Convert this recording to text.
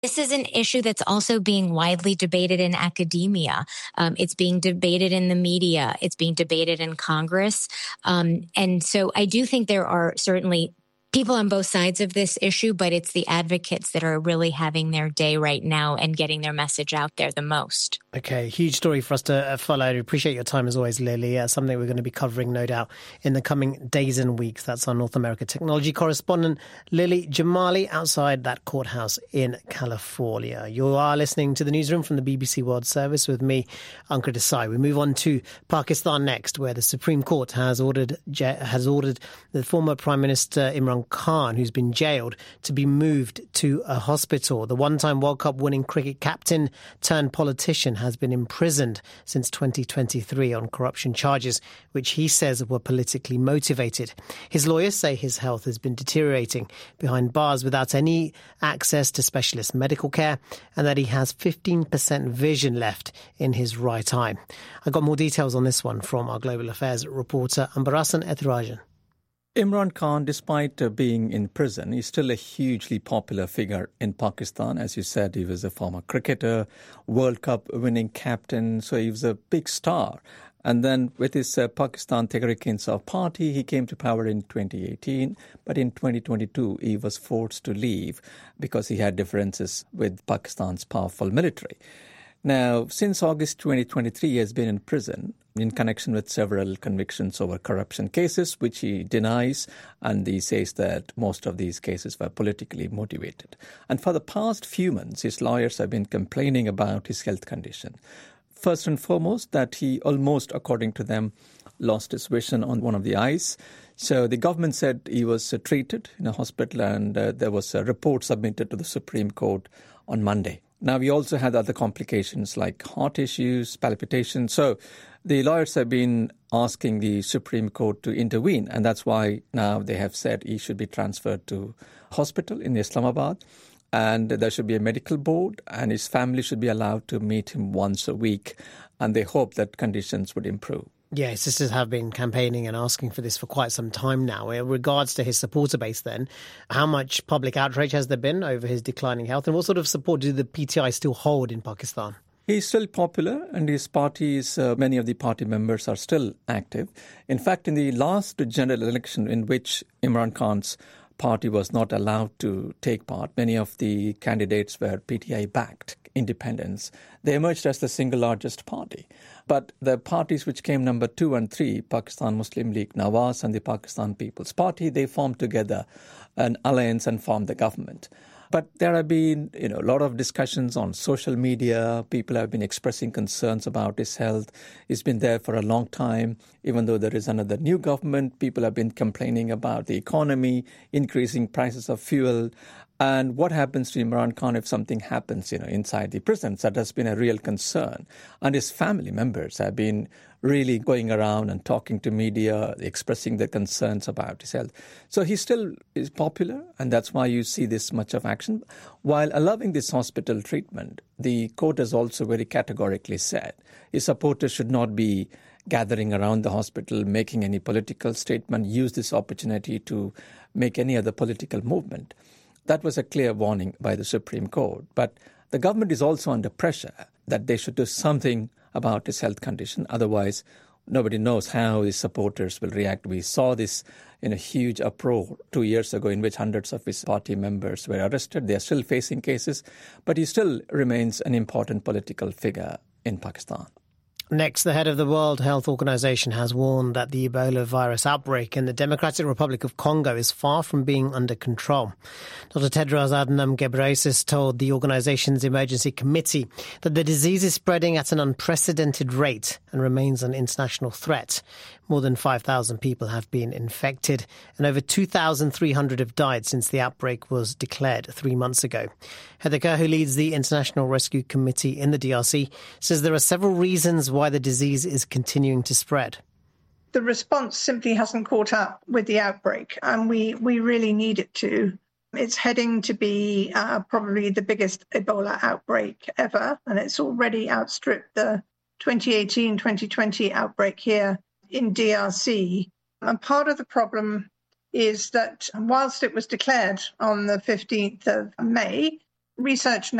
This is an issue that's also being widely debated in academia. It's being debated in the media. It's being debated in Congress. And so I do think there are certainly people on both sides of this issue, but it's the advocates that are really having their day right now and getting their message out there the most. Okay, huge story for us to follow. I appreciate your time as always, Lily. Something we're going to be covering, no doubt, in the coming days and weeks. That's our North America technology correspondent, Lily Jamali, outside that courthouse in California. You are listening to the newsroom from the BBC World Service with me, Ankur Desai. We move on to Pakistan next, where the Supreme Court has ordered the former Prime Minister Imran Khan, who's been jailed, to be moved to a hospital. The one-time World Cup winning cricket captain turned politician has been imprisoned since 2023 on corruption charges, which he says were politically motivated. His lawyers say his health has been deteriorating behind bars without any access to specialist medical care, and that he has 15% vision left in his right eye. I got more details on this one from our Global Affairs reporter, Ambarasan Ethirajan. Imran Khan, despite being in prison, is still a hugely popular figure in Pakistan. As you said, he was a former cricketer, World Cup winning captain, so he was a big star. And then with his Pakistan Tehreek-e-Insaf party, he came to power in 2018. But in 2022, he was forced to leave because he had differences with Pakistan's powerful military. Now, since August 2023, he has been in prison in connection with several convictions over corruption cases, which he denies, and he says that most of these cases were politically motivated. And for the past few months, his lawyers have been complaining about his health condition. First and foremost, that he almost, according to them, lost his vision on one of the eyes. So the government said he was treated in a hospital, and there was a report submitted to the Supreme Court on Monday. Now, we also had other complications like heart issues, palpitations. So the lawyers have been asking the Supreme Court to intervene, and that's why now they have said he should be transferred to hospital in Islamabad, and there should be a medical board, and his family should be allowed to meet him once a week, and they hope that conditions would improve. Yeah, his sisters have been campaigning and asking for this for quite some time now. In regards to his supporter base then, how much public outrage has there been over his declining health, and what sort of support do the PTI still hold in Pakistan? He's still popular, and his parties, many of the party members are still active. In fact, in the last general election in which Imran Khan's party was not allowed to take part, many of the candidates were PTI-backed independents. They emerged as the single largest party. But the parties which came number 2 and 3, Pakistan Muslim League Nawaz and the Pakistan People's Party, they formed together an alliance and formed the government. But there have been, a lot of discussions on social media. People have been expressing concerns about his health. He's been there for a long time. Even though there is another new government, people have been complaining about the economy, increasing prices of fuel. And what happens to Imran Khan if something happens, inside the prisons? That has been a real concern. And his family members have been really going around and talking to media, expressing their concerns about his health. So he still is popular, and that's why you see this much of action. While allowing this hospital treatment, the court has also very categorically said his supporters should not be gathering around the hospital, making any political statement, use this opportunity to make any other political movement. That was a clear warning by the Supreme Court. But the government is also under pressure that they should do something about his health condition. Otherwise, nobody knows how his supporters will react. We saw this in a huge uproar 2 years ago in which hundreds of his party members were arrested. They are still facing cases, but he still remains an important political figure in Pakistan. Next, the head of the World Health Organization has warned that the Ebola virus outbreak in the Democratic Republic of Congo is far from being under control. Dr. Tedros Adhanom Ghebreyesus told the organization's emergency committee that the disease is spreading at an unprecedented rate and remains an international threat. More than 5,000 people have been infected and over 2,300 have died since the outbreak was declared 3 months ago. Heather Kerr, who leads the International Rescue Committee in the DRC, says there are several reasons why the disease is continuing to spread. The response simply hasn't caught up with the outbreak, and we really need it to. It's heading to be probably the biggest Ebola outbreak ever, and it's already outstripped the 2018-2020 outbreak here in DRC. And part of the problem is that whilst it was declared on the 15th of May, research